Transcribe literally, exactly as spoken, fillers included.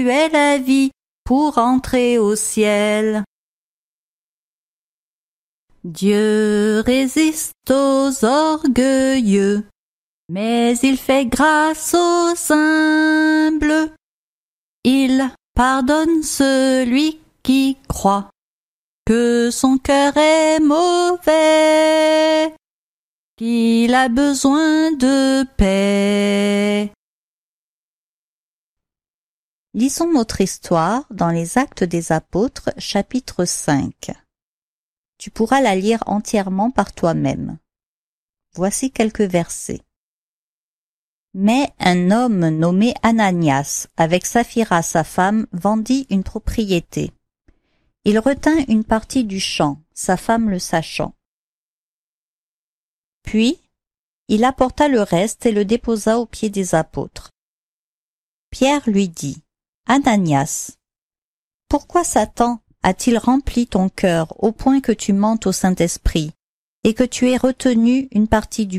es la vie pour entrer au ciel. Dieu résiste aux orgueilleux, mais il fait grâce aux humbles. Il pardonne celui qui croit que son cœur est mauvais, qu'il a besoin de paix. Lisons notre histoire dans les Actes des Apôtres, chapitre cinq. Tu pourras la lire entièrement par toi-même. Voici quelques versets. Mais un homme nommé Ananias, avec Saphira sa femme, vendit une propriété. Il retint une partie du champ, sa femme le sachant. Puis, il apporta le reste et le déposa aux pieds des apôtres. Pierre lui dit, « Ananias, pourquoi Satan a-t-il rempli ton cœur au point que tu mentes au Saint-Esprit et que tu aies retenu une partie du